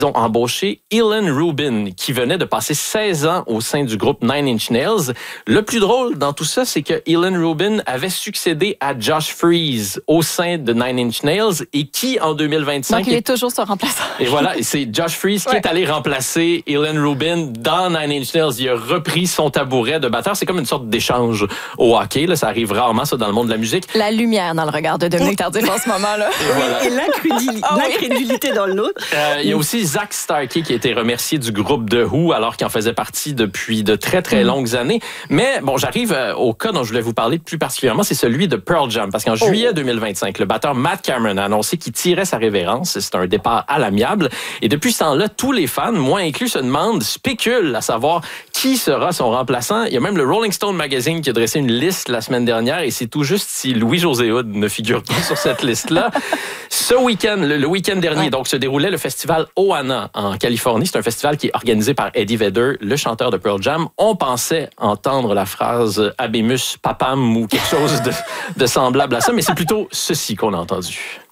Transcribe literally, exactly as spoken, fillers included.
Ils ont embauché Ilan Rubin, qui venait de passer seize ans au sein du groupe Nine Inch Nails. Le plus drôle dans tout ça, c'est que Ilan Rubin avait succédé à Josh Freese au sein de Nine Inch Nails et qui, en deux mille vingt-cinq... Donc, il est, est toujours son remplaçant. Et voilà, et c'est Josh Freese qui ouais. est allé remplacer Ilan Rubin dans Nine Inch Nails. Il a repris son tabouret de batteur. C'est comme une sorte d'échange au hockey. Là. Ça arrive rarement, ça, dans le monde de la musique. La lumière dans le regard de Dominique Tardif en ce moment-là. Et, voilà. et l'incrédulité, oh, l'incrédulité oui. dans l'autre. Euh, il y a aussi Zach Starkey qui a été remercié du groupe The Who alors qu'il en faisait partie depuis de très, très longues années. Mais bon, j'arrive au cas dont je voulais vous parler plus particulièrement, c'est celui de Pearl Jam. Parce qu'en oh. juillet deux mille vingt-cinq, le batteur Matt Cameron a annoncé qu'il tirait sa révérence. C'est un départ à l'amiable. Et depuis ce temps-là, tous les fans, moi inclus, se demandent, spéculent à savoir qui sera son remplaçant. Il y a même le Rolling Stone Magazine qui a dressé une liste la semaine dernière et c'est tout juste si Louis-José Hood ne figure pas sur cette liste-là. Ce week-end, le, le week-end dernier, ouais. donc, se déroulait le festival Ohana en Californie. C'est un festival qui est organisé par Eddie Vedder, le chanteur de Pearl Jam. On pensait entendre la phrase « Habemus Papam » ou quelque chose de, de semblable à ça, mais c'est plutôt ceci qu'on a entendu.